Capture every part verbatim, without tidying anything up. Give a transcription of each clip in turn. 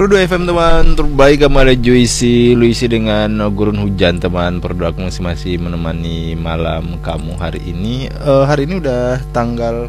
Perdu F M teman terbaik, kamu ada Joyce Luisi dengan gurun hujan teman. Perdu aku masih masih menemani malam kamu hari ini. uh, Hari ini udah tanggal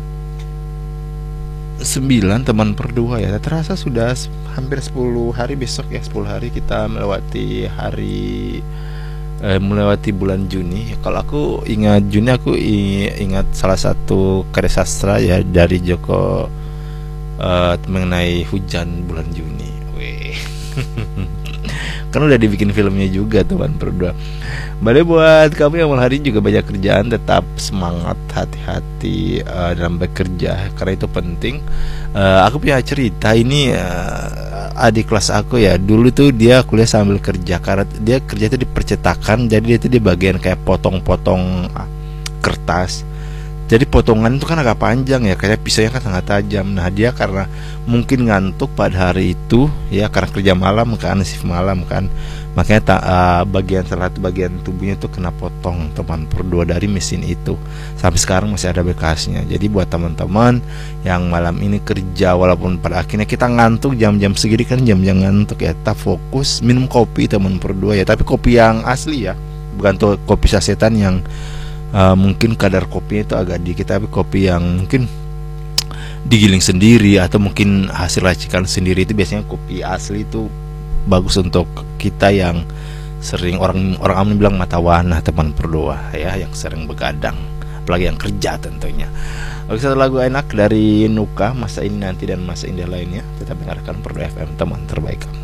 sembilan teman Perdu ya. Terasa sudah hampir sepuluh hari, besok ya sepuluh hari kita melewati hari eh, melewati bulan Juni. Kalau aku ingat Juni, aku ingat salah satu karya sastra ya dari Joko uh, mengenai hujan bulan Juni. Weh. Kan udah dibikin filmnya juga teman berdua. Balik buat kamu yang malam hari juga banyak kerjaan, tetap semangat, hati-hati uh, dalam bekerja karena itu penting. uh, Aku punya cerita ini, uh, adik kelas aku ya, dulu tuh dia kuliah sambil kerja karena dia kerja itu di percetakan. Jadi dia tuh di bagian kayak potong-potong kertas. Jadi potongan itu kan agak panjang ya, kayak pisaunya kan sangat tajam. Nah dia karena mungkin ngantuk pada hari itu ya, karena kerja malam kan, shift malam kan, makanya tak, uh, bagian salah satu bagian tubuhnya tuh kena potong teman berdua dari mesin itu. Sampai sekarang masih ada bekasnya. Jadi buat teman-teman yang malam ini kerja, walaupun pada akhirnya kita ngantuk jam-jam segini kan jam-jam ngantuk ya, tetap fokus minum kopi teman berdua ya. Tapi kopi yang asli ya, bukan tuh kopi sasetan yang Uh, mungkin kadar kopinya itu agak dikit, tapi kopi yang mungkin digiling sendiri atau mungkin hasil racikan sendiri. Itu biasanya kopi asli itu bagus untuk kita yang sering, orang orang amin bilang mata wana teman berdoa ya, yang sering begadang, apalagi yang kerja tentunya. Oke, satu lagu enak dari Nuka, Masa Ini Nanti dan Masa Indah lainnya. Tetap dengarkan Perdo F M teman terbaik kamu.